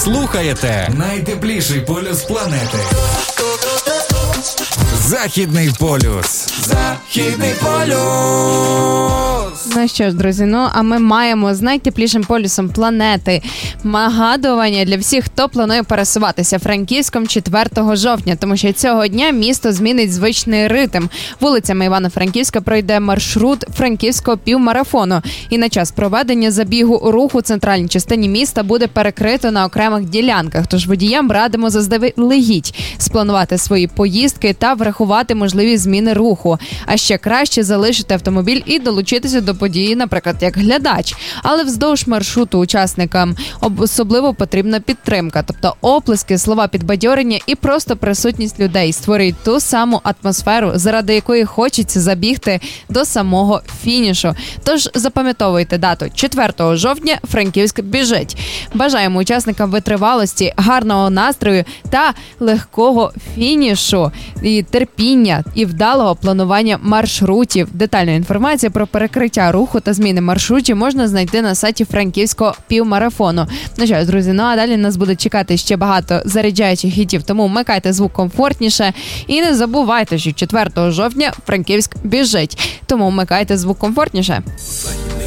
слухаєте найтепліший полюс планети. Західний полюс. Західний полюс. Ну що ж, друзі, а ми маємо з найтеплішим полюсом планети нагадування для всіх, хто планує пересуватися Франківськом 4 жовтня, тому що цього дня місто змінить звичний ритм. Вулицями Івано-Франківська пройде маршрут франківського півмарафону. І на час проведення забігу руху у центральній частині міста буде перекрито на окремих ділянках. Тож водіям радимо заздалегідь спланувати свої поїздки та врахувати можливі зміни руху. А ще краще залишити автомобіль і долучитися до події, наприклад, як глядач. Але вздовж маршруту учасникам особливо потрібна підтримка, тобто оплески, слова підбадьорення і просто присутність людей створюють ту саму атмосферу, заради якої хочеться забігти до самого фінішу. Тож запам'ятовуйте дату 4 жовтня Франківськ біжить. Бажаємо учасникам витривалості, гарного настрою та легкого фінішу, і терпіння, і вдалого планування маршрутів. Детальна інформація про перекриття руху та зміни маршрутів можна знайти на сайті Франківського півмарафону. Ну що ж, друзі, а далі нас буде чекати ще багато заряджаючих хітів, тому вмикайте звук комфортніше і не забувайте, що 4 жовтня Франківськ біжить. Тому вмикайте звук комфортніше.